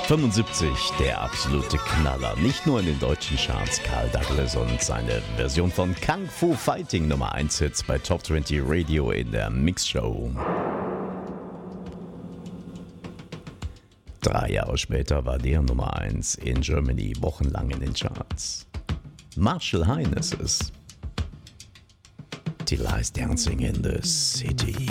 75, der absolute Knaller. Nicht nur in den deutschen Charts, Carl Douglas und seine Version von Kung Fu Fighting Nummer 1 Hits bei Top 20 Radio in der Mixshow. 3 Jahre später war der Nummer 1 in Germany wochenlang in den Charts. Marshall Hines ist Till I's Dancing in the City.